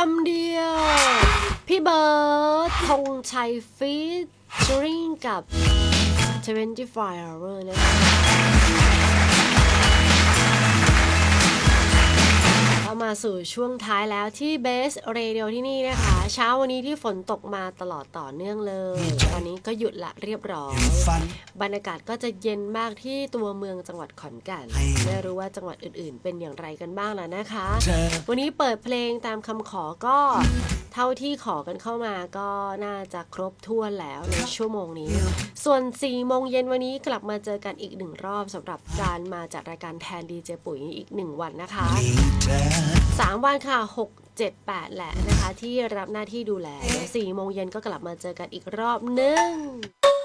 ำเดียวพี่เบิร์ดธงชัยฟีเจอริ่งกับ25 Hour นะคะมาสู่ช่วงท้ายแล้วที่เบสเรดิโอที่นี่นะคะเช้าวันนี้ที่ฝนตกมาตลอดต่อเนื่องเลยตอนนี้ก็หยุดละเรียบร้อยบรรยากาศก็จะเย็นมากที่ตัวเมืองจังหวัดขอนแก่นไม่รู้ว่าจังหวัดอื่นๆเป็นอย่างไรกันบ้างแล้วนะคะวันนี้เปิดเพลงตามคำขอก็เท่าที่ขอกันเข้ามาก็น่าจะครบถ้วนแล้วในชั่วโมงนี้ส่วน4 โมงเย็นวันนี้กลับมาเจอกันอีก1 รอบสำหรับการมาจัดรายการแทนดีเจปุ๋ยอีก1 วันนะคะ3 วันค่ะ6 7 8แหละนะคะที่รับหน้าที่ดูแล4 โมงเย็นก็กลับมาเจอกันอีกรอบนึง